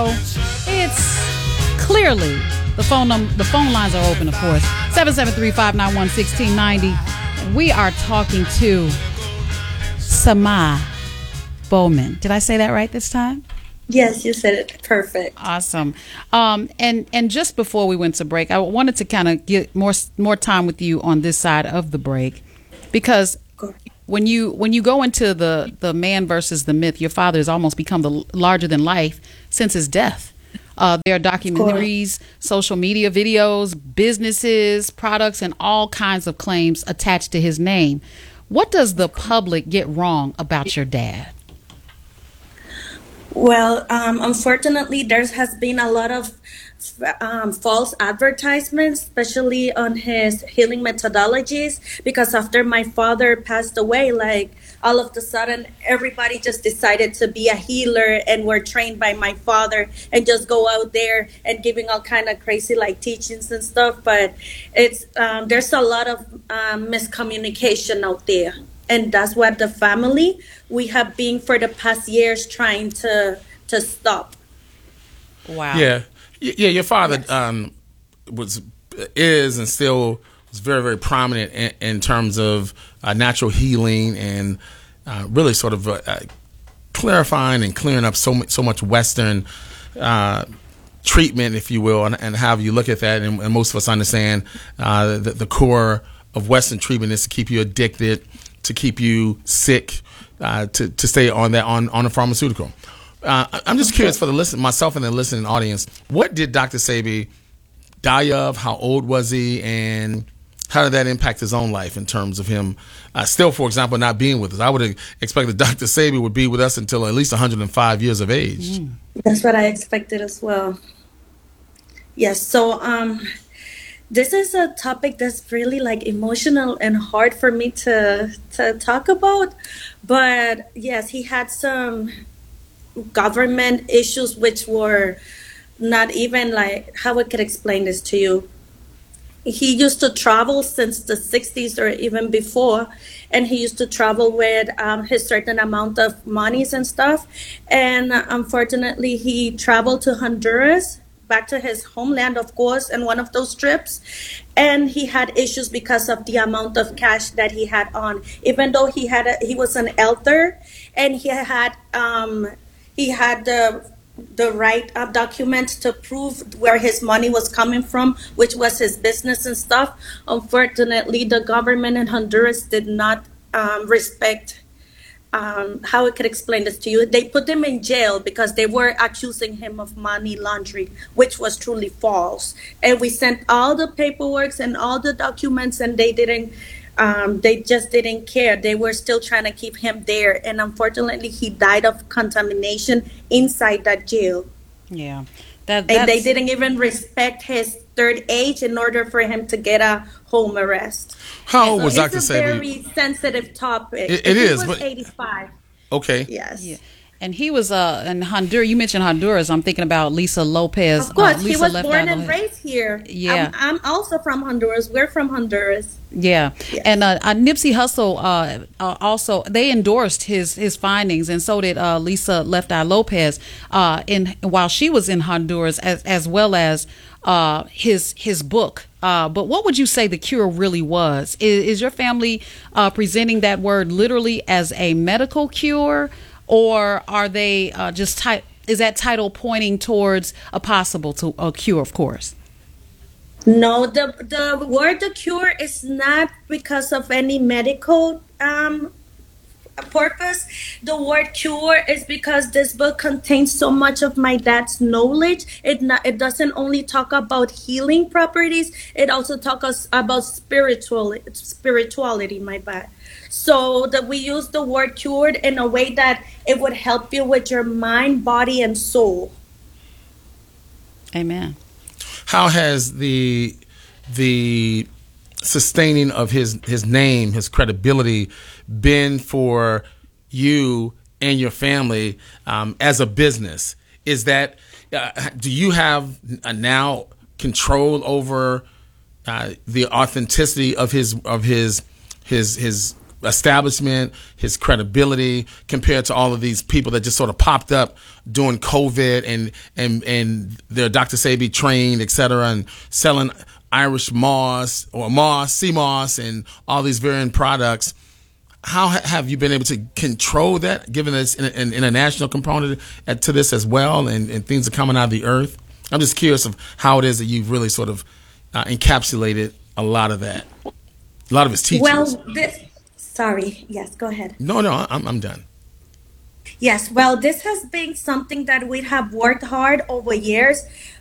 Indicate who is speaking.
Speaker 1: It's clearly the phone lines are open, of course. 773-591-1690. We are talking to Samah Bowman. Did I say that right this time?
Speaker 2: Yes, you said it perfect.
Speaker 1: Awesome. And just before we went to break, I wanted to kind of get more time with you on this side of the break, because when you go into the man versus the myth, your father has almost become the larger than life since his death. There are documentaries, social media videos, businesses, products, and all kinds of claims attached to his name. What does the public get wrong about your dad?
Speaker 2: Well, unfortunately, there has been a lot of false advertisements, especially on his healing methodologies, because after my father passed away, like all of a sudden, everybody just decided to be a healer and were trained by my father and just go out there and giving all kind of crazy like teachings and stuff. But it's there's a lot of miscommunication out there. And that's what the family, we have been for the past years trying to stop.
Speaker 1: Wow.
Speaker 3: Yeah. Your father is and still was very, very prominent in terms of natural healing and really sort of clarifying and clearing up so much Western treatment, if you will, and how you look at that. And most of us understand the core of Western treatment is to keep you addicted, to keep you sick, to stay on a pharmaceutical. I'm just curious for myself and the listening audience, what did Dr. Sebi die of? How old was he? And how did that impact his own life in terms of him still, for example, not being with us? I would expect that Dr. Sebi would be with us until at least 105 years of age.
Speaker 2: That's what I expected as well. Yes. So, this is a topic that's really like emotional and hard for me to talk about. But yes, he had some government issues which were not even like, how I could explain this to you. He used to travel since the 60s or even before, and he used to travel with his certain amount of monies and stuff. And unfortunately, he traveled to Honduras, back to his homeland, of course, in one of those trips. And he had issues because of the amount of cash that he had on. Even though he was an elder, and he had the right documents to prove where his money was coming from, which was his business and stuff. Unfortunately, the government in Honduras did not respect how I could explain this to you. They put him in jail because they were accusing him of money laundering, which was truly false. And we sent all the paperwork and all the documents, and they just didn't care. They were still trying to keep him there. And unfortunately, he died of contamination inside that jail.
Speaker 1: Yeah.
Speaker 2: And they didn't even respect his third age in order for him to get a home arrest.
Speaker 3: How old was Dr. Sebi?
Speaker 2: It's a very sensitive topic.
Speaker 3: It is.
Speaker 2: He was 85.
Speaker 3: Okay.
Speaker 2: Yes.
Speaker 1: Yeah. And he was in Honduras. You mentioned Honduras. I'm thinking about Lisa Lopez.
Speaker 2: Of course, he was born and raised here.
Speaker 1: Yeah.
Speaker 2: I'm also from Honduras. We're from Honduras.
Speaker 1: Yeah. Yes. And Nipsey Hussle also, they endorsed his findings, and so did Lisa Left Eye Lopez while she was in Honduras, as well as his book. But what would you say the cure really was? Is your family presenting that word literally as a medical cure? Or are they is that title pointing towards a possible cure, of course?
Speaker 2: No, the word the cure is not because of any medical purpose. The word cure is because this book contains so much of my dad's knowledge. It doesn't only talk about healing properties, it also talks about spirituality, my bad. So that we use the word cured in a way that it would help you with your mind, body, and soul.
Speaker 1: Amen.
Speaker 3: How has the sustaining of his name, his credibility, been for you and your family as a business? Is that do you have now control over the authenticity of his establishment, his credibility compared to all of these people that just sort of popped up during COVID and they're Dr. Sebi trained, et cetera, and selling Irish moss or moss, sea moss, and all these varying products. How have you been able to control that, given that it's an international component to this as well, and things are coming out of the earth? I'm just curious of how it is that you've really sort of encapsulated a lot of that, a lot of his teachings.
Speaker 2: Well, sorry. Yes, go ahead.
Speaker 3: No, I'm done.
Speaker 2: Yes, well, this has been something that we have worked hard over years.